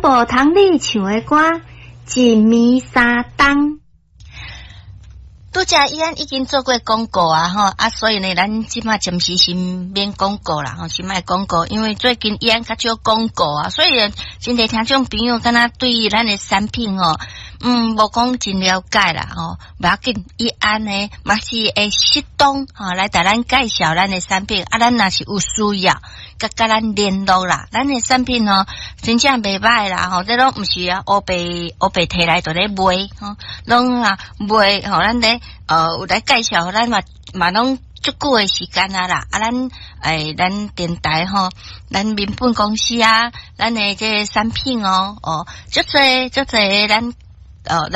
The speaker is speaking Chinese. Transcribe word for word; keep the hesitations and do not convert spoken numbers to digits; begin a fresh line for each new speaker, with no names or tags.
部通你唱的歌，一暝三冬。
拄则伊安已经做过广告啊吼，啊所以呢，咱即马暂时先免广告啦吼，先卖广告，因为最近伊安较少广告啊，所以真侪听众朋友敢若对咱的产品哦，嗯，无讲真了解啦吼，不要紧，伊安呢嘛是会适当吼来带咱介绍咱的产品，啊，咱若是有需要，甲甲咱联络啦，咱的产品哦，真正袂歹啦吼，这拢毋是啊，乌白乌白摕来就咧卖吼，拢啊卖吼，咱咧。呃，有来介绍，咱嘛嘛拢足久诶时间啊啦，啊，咱诶，咱电台吼，咱民本公司啊，咱诶这产品哦，哦，足侪足侪咱呃。